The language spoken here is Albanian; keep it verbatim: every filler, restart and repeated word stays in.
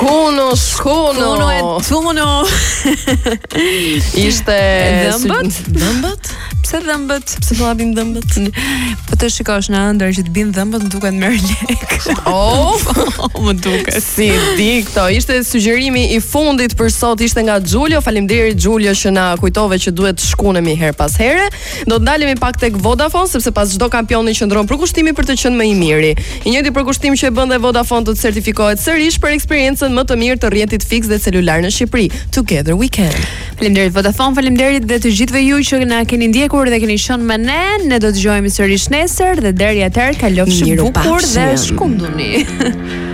Skuno, skuno. Skuno e tuno. Ishte dhëmbët? Dhëmbët? Pse dhëmbët? Pse po hapim dhëmbët? Po të shikosh në ëndër që të bin dhëmbët, më duket merr lek. Oh, më duket. Si di këto. Ishte sugjerimi i fundit për sot, ishte nga Giulio. Faleminderit Giulio që na kujtove që duhet të shkunemi her pas here. Do të ndalemi pak tek Vodafone sepse pas çdo kampioni qëndron përkushtimi për të qenë më i miri. I njëjti përkushtim që e bën dhe Vodafone do të certifikohet sërish për eksperiencën më të mirë të rrjetit fiks dhe celular në Shqipëri. Together we can. Faleminderit Vodafone, faleminderit dhe të gjithëve ju që na keni ndjekur dhe keni qenë me ne. Ne do të dëgjojmë sërish nesër dhe deri atëherë kalofshi bukur dhe shkunduni.